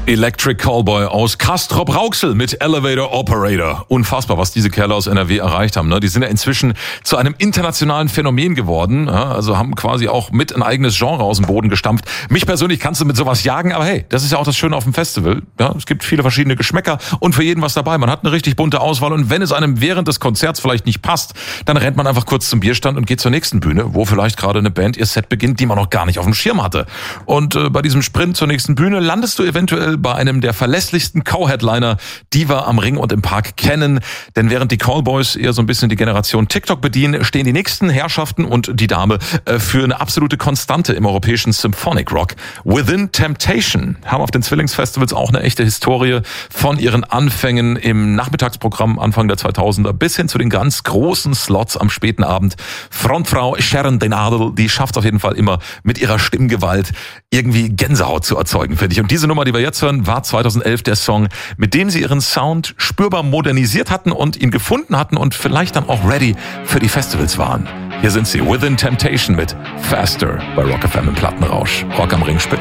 Electric Callboy aus Castrop-Rauxel mit Elevator Operator. Unfassbar, was diese Kerle aus NRW erreicht haben. Ne? Die sind ja inzwischen zu einem internationalen Phänomen geworden. Ja? Also haben quasi auch mit ein eigenes Genre aus dem Boden gestampft. Mich persönlich kannst du mit sowas jagen, aber hey, das ist ja auch das Schöne auf dem Festival. Ja? Es gibt viele verschiedene Geschmäcker und für jeden was dabei. Man hat eine richtig bunte Auswahl und wenn es einem während des Konzerts vielleicht nicht passt, dann rennt man einfach kurz zum Bierstand und geht zur nächsten Bühne, wo vielleicht gerade eine Band ihr Set beginnt, die man noch gar nicht auf dem Schirm hatte. Und bei diesem Sprint zur nächsten Bühne landest du eventuell bei einem der verlässlichsten Co-Headliner, die wir am Ring und im Park kennen. Denn während die Callboys eher so ein bisschen die Generation TikTok bedienen, stehen die nächsten Herrschaften und die Dame für eine absolute Konstante im europäischen Symphonic Rock. Within Temptation haben auf den Zwillingsfestivals auch eine echte Historie von ihren Anfängen im Nachmittagsprogramm Anfang der 2000er bis hin zu den ganz großen Slots am späten Abend. Frontfrau Sharon Denadel, die schafft auf jeden Fall immer mit ihrer Stimmgewalt irgendwie Gänsehaut zu erzeugen, finde ich. Und diese Nummer, die wir jetzt hören, war 2011 der Song, mit dem sie ihren Sound spürbar modernisiert hatten und ihn gefunden hatten und vielleicht dann auch ready für die Festivals waren. Hier sind sie, Within Temptation mit Faster bei Rock FM im Plattenrausch. Rock am Ring Spitze.